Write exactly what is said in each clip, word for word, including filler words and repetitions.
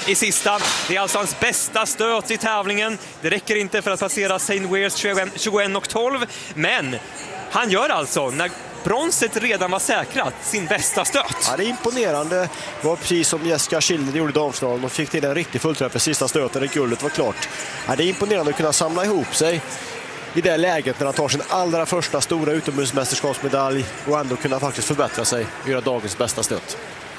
i sista. Det är alltså hans bästa stöt i tävlingen. Det räcker inte för att passera Saint Weirs tjugoett och tolv, men han gör alltså, när bronset redan var säkrat, sin bästa stöt. Ja, det är imponerande. Det var precis som Jessica Schilder gjorde i damfinalen och fick till en riktig fullträff i sista stöten när guldet var klart. Ja, det är imponerande att kunna samla ihop sig i det läget när han tar sin allra första stora utomhusmästerskapsmedalj och ändå kunna faktiskt förbättra sig och göra dagens bästa stöt.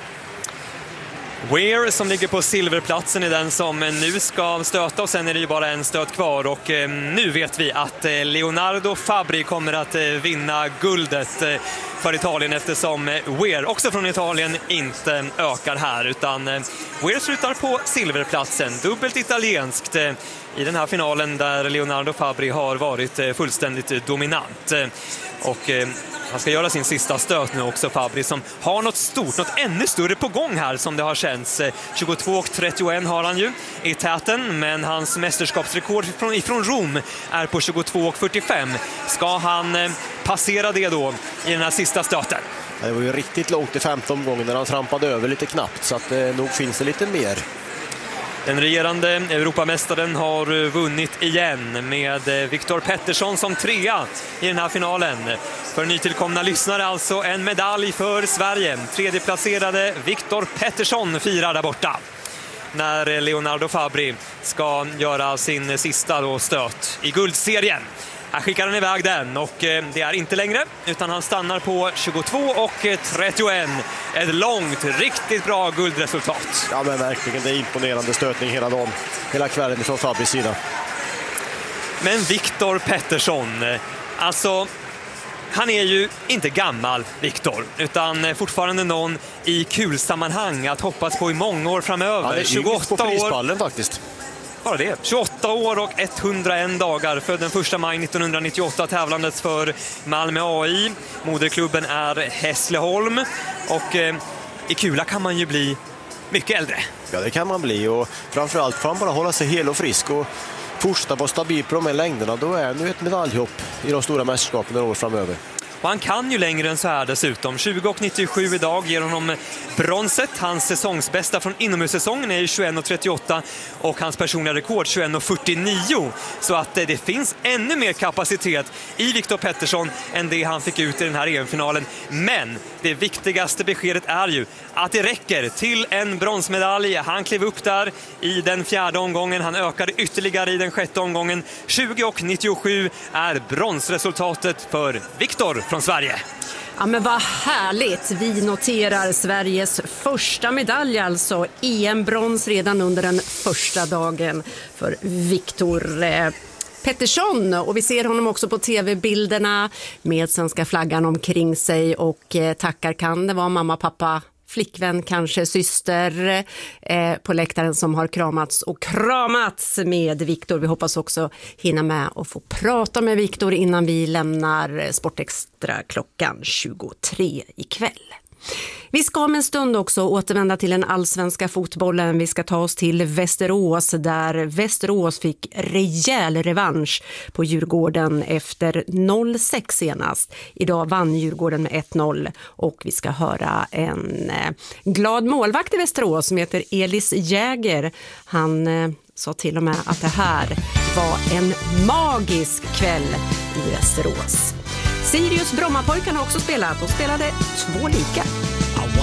Weir som ligger på silverplatsen är den som nu ska stöta, och sen är det ju bara en stöt kvar, och eh, nu vet vi att eh, Leonardo Fabbri kommer att eh, vinna guldet eh, för Italien, eftersom eh, Weir också från Italien inte ökar här, utan eh, Weir slutar på silverplatsen, dubbelt italienskt eh, i den här finalen där Leonardo Fabbri har varit eh, fullständigt eh, dominant. Eh, och eh, han ska göra sin sista stöt nu också, Fabbri, som har något stort, något ännu större på gång här som det har känts. tjugotvå och trettioett har han ju i täten, men hans mästerskapsrekord ifrån, ifrån Rom är på tjugotvå och fyrtiofem. Ska han eh, passera det då i den här sista stöten? Det var ju riktigt långt i femte omgången när han trampade över lite knappt, så att eh, nog finns det lite mer. Den regerande Europamästaren har vunnit igen med Viktor Pettersson som trea i den här finalen. För nytillkomna lyssnare alltså en medalj för Sverige. Tredjeplacerade Viktor Pettersson firar där borta när Leonardo Fabbri ska göra sin sista då stöt i guldserien. Här skickar han iväg den, och det är inte längre, utan han stannar på tjugotvå och trettioett. Ett långt, riktigt bra guldresultat. Ja, men verkligen, det är imponerande stötning hela dagen, hela kvällen från Fabbris sida. Men Viktor Pettersson, alltså han är ju inte gammal, Viktor, utan fortfarande någon i kulsammanhang att hoppas på i många år framöver. Ja, det är tjugoåtta på frisballen faktiskt. Bara det. tjugoåtta år och etthundraen dagar. Född den första maj nittonhundranittioåtta, tävlandet för Malmö A I. Moderklubben är Hässleholm. Och eh, i kula kan man ju bli mycket äldre. Ja, det kan man bli. Och framförallt får man bara hålla sig hel och frisk och fortsätta vara stabil på de här längderna. Då är nu ett medaljhopp i de stora mästerskapen några år framöver. Och han kan ju längre än så här dessutom. tjugo och nittiosju idag ger honom bronset. Hans säsongsbästa från inomhussäsongen är ju tjugoett och trettioåtta och hans personliga rekord tjugoett och fyrtionio. Så att det finns ännu mer kapacitet i Viktor Pettersson än det han fick ut i den här E M-finalen. Men det viktigaste beskedet är ju att det räcker till en bronsmedalj. Han klev upp där i den fjärde omgången. Han ökade ytterligare i den sjätte omgången. tjugo och nittiosju är bronsresultatet för Viktor från Sverige. Ja, men vad härligt. Vi noterar Sveriges första medalj, alltså E M-brons redan under den första dagen för Viktor eh, Pettersson. Och vi ser honom också på tv-bilderna med svenska flaggan omkring sig, och eh, tackar kan det vara mamma, pappa, flickvän, kanske syster eh, på läktaren som har kramats och kramats med Viktor. Vi hoppas också hinna med och få prata med Viktor innan vi lämnar Sportextra klockan tjugotre ikväll. Vi ska om en stund också återvända till den allsvenska fotbollen. Vi ska ta oss till Västerås, där Västerås fick rejäl revansch på Djurgården efter noll sex senast. Idag vann Djurgården med ett noll, och vi ska höra en eh, glad målvakt i Västerås som heter Elis Jäger. Han eh, sa till och med att det här var en magisk kväll i Västerås. Sirius Brommapojkarna har också spelat och spelade två lika.